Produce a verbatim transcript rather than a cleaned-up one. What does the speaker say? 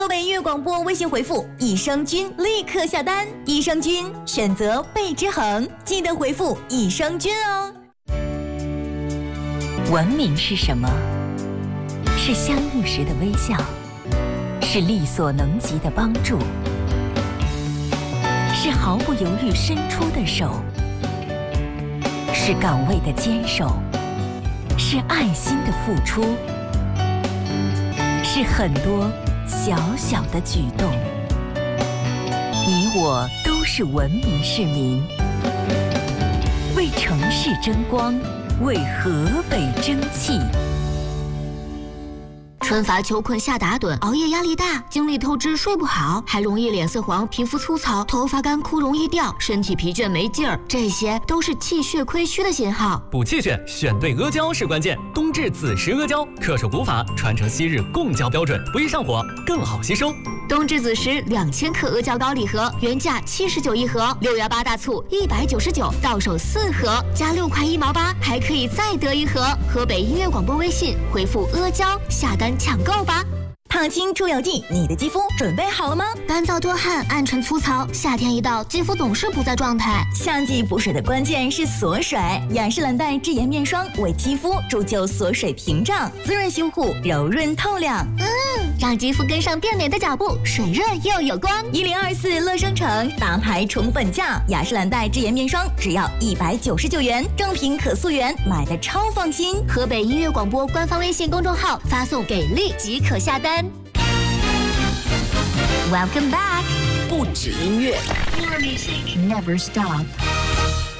河北音乐广播微信回复益生菌，立刻下单。益生菌选择倍之恒，记得回复益生菌哦。 文明是什么？是相遇时的微笑，是力所能及的帮助，是毫不犹豫伸出的手，是岗位的坚守，是爱心的付出，是很多小小的举动。你我都是文明市民，为城市争光，为河北争气。 春乏秋困夏打盹，熬夜压力大，精力透支睡不好，还容易脸色黄、皮肤粗糙、头发干枯容易掉，身体疲倦没劲儿，这些都是气血亏虚的信号。 补气血选对阿胶是关键，冬至子时阿胶，恪守古法，传承昔日贡胶标准，不易上火，更好吸收。 冬至子时两千克阿胶膏礼盒，原价七十九一盒，六幺八大促一百九十九，到手四盒，加六块一毛八，还可以再得一盒。河北音乐广播微信回复阿胶下单抢购吧。 烫青出油剂，你的肌肤准备好了吗？ 干燥多汗、暗沉粗糙，夏天一到，肌肤总是不在状态。 夏季补水的关键是锁水，雅诗兰黛智颜面霜为肌肤铸就锁水屏障，滋润修护，柔润透亮。 嗯，让肌肤跟上变美的脚步，水润又有光。 一零二四乐生城大牌宠本价，雅诗兰黛智颜面霜只要一百九十九元，正品可溯源，买的超放心。 河北音乐广播官方微信公众号发送给力即可下单。 Welcome back， 不止音乐 ，Your music never stop。